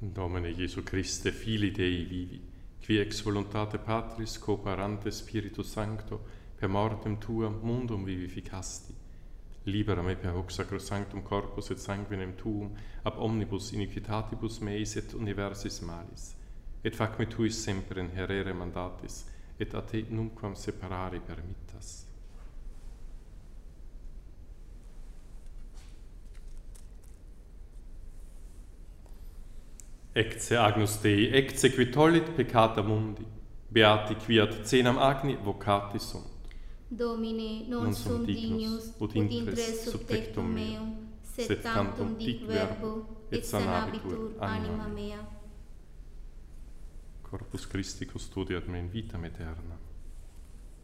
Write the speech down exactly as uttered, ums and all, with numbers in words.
Domine Iesu Christe, Filii Dei vivi, qui ex voluntate Patris cooperante Spiritus Sancto, per mortem Tuam mundum vivificasti, libera me per hoc sacrosanctum corpus et sanguinem Tuum, ab omnibus iniquitatibus meis et universis malis, et fac me Tuis semper inherere mandatis, et a Te nunquam separare permittas. Ecce Agnus Dei, ecce qui tollit peccata mundi, beati quiat cenam agni vocati sunt. Domine, non, non sum dignus, ut intres sub tectum meum, sed tantum dic verbo, et sanabitur anima mea. Corpus Christi custodiat me in vitam aeterna.